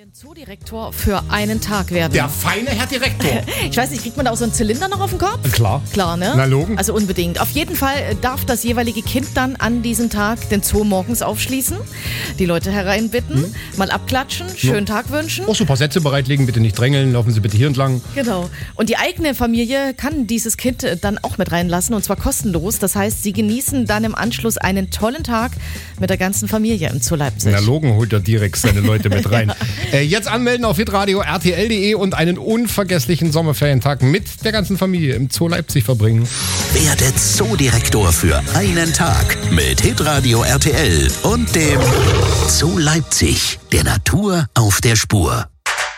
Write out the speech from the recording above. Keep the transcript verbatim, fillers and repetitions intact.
Zoodirektor für einen Tag werden. Der feine Herr Direktor. Ich weiß nicht, kriegt man da auch so einen Zylinder noch auf den Kopf? Klar. Klar, ne? Na, logen. Also unbedingt. Auf jeden Fall darf das jeweilige Kind dann an diesem Tag den Zoo morgens aufschließen, die Leute hereinbitten, hm. mal abklatschen, schönen ja. Tag wünschen. Auch so ein paar Sätze bereitlegen, bitte nicht drängeln, laufen Sie bitte hier entlang. Genau. Und die eigene Familie kann dieses Kind dann auch mit reinlassen und zwar kostenlos. Das heißt, sie genießen dann im Anschluss einen tollen Tag mit der ganzen Familie im Zoo Leipzig. Na, logen holt er direkt seine Leute mit rein. ja. äh, jetzt anmelden auf hitradio R T L punkt de und einen unvergesslichen Sommerferientag mit der ganzen Familie im Zoo Leipzig verbringen. Werde Zoodirektor für einen Tag mit Hitradio R T L und dem Zoo Leipzig, der Natur auf der Spur.